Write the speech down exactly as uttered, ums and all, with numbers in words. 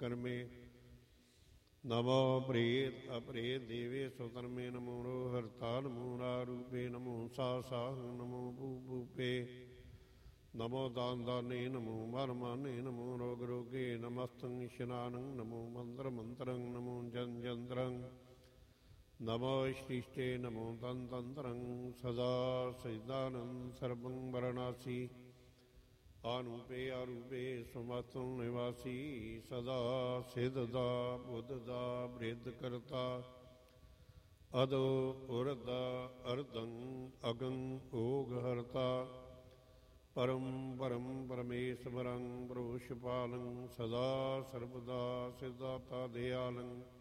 कर्मे नमो प्रेत अप्रेत देवे स्वकर्मे नमो रोहर्ता नमो रारूपे नमो सासाह नमो भूभूपे नमो दान दाने नमो मान माने नमो रोग रोगे नमस्तं शनानं नमो मंत्र मंत्रं नमो जन जंत्रं नमो श्रीष्टे नमो तन तंत्रं सदा सचिदानंद सर्वं वरणासी आरूपे आरूपे समस्तं निवासी सदा सिद्धदा बुद्धदा वृद्ध करता अदो उर्दा अर्दं अगं ओग हरता परम परम परमेश्वरं पुरुषपालं सदा सर्वदा सिद्धाता दयालं